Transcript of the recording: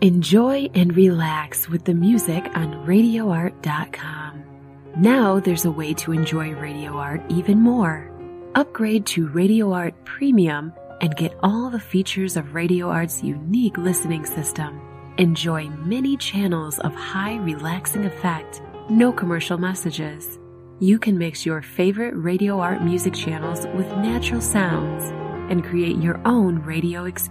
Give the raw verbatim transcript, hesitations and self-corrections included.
Enjoy and relax with the music on radio art dot com. Now there's a way to enjoy Radio Art even more. Upgrade to Radio Art Premium and get all the features of Radio Art's unique listening system. Enjoy many channels of high relaxing effect, no commercial messages. You can mix your favorite Radio Art music channels with natural sounds and create your own radio experience.